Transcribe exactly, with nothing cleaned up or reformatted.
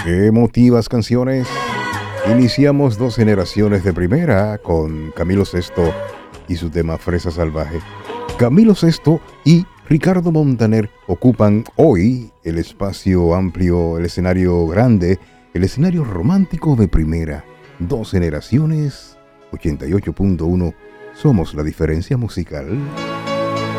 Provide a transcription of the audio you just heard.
Qué emotivas canciones. Iniciamos dos generaciones de primera con Camilo Sesto y su tema Fresa Salvaje. Camilo Sesto y Ricardo Montaner ocupan hoy el espacio amplio, el escenario grande, el escenario romántico de primera. Dos generaciones, ochenta y ocho punto uno, somos la diferencia musical.